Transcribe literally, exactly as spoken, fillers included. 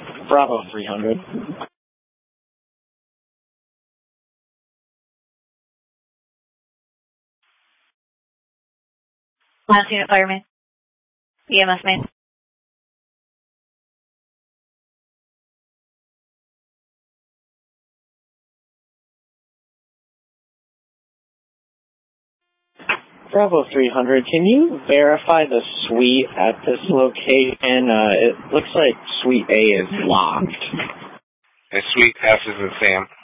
Bravo three hundred. Last unit fireman. E M S man. Bravo three hundred, can you verify the suite at this location? Uh, it looks like Suite A is locked. And Suite F is in Sam.